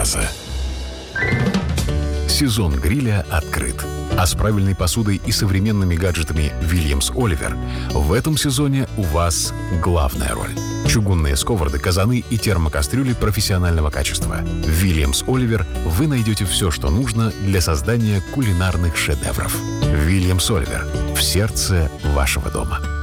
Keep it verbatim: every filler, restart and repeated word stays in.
заказа. Сезон гриля открыт. А с правильной посудой и современными гаджетами Williams Oliver в этом сезоне у вас главная роль. Чугунные сковороды, казаны и термокастрюли профессионального качества. В Williams Oliver вы найдете все, что нужно для создания кулинарных шедевров. Williams Oliver в сердце вашего дома.